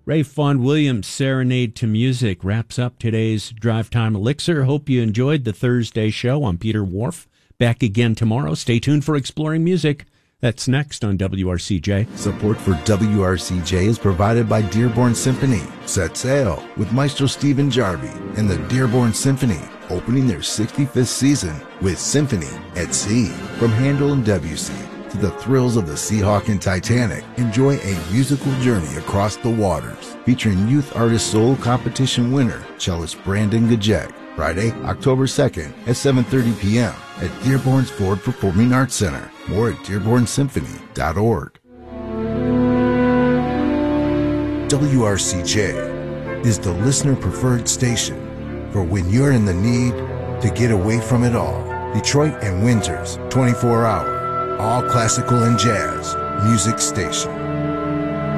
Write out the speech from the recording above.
Ray Fawn Williams' Serenade to Music wraps up today's Drive Time Elixir. Hope you enjoyed the Thursday show. I'm Peter Wharf. Back again tomorrow. Stay tuned for Exploring Music. That's next on WRCJ. Support for WRCJ is provided by Dearborn Symphony. Set sail with Maestro Stephen Jarvie and the Dearborn Symphony, opening their 65th season with Symphony at Sea. From Handel and Debussy to the thrills of the Seahawk and Titanic, enjoy a musical journey across the waters. Featuring Youth Artist Solo Competition winner, cellist Brandon Gajek. Friday, October 2nd at 7:30 p.m. at Dearborn's Ford Performing Arts Center. More at dearbornsymphony.org. WRCJ is the listener-preferred station for when you're in the need to get away from it all. Detroit and Windsor's 24-hour, all classical and jazz music station.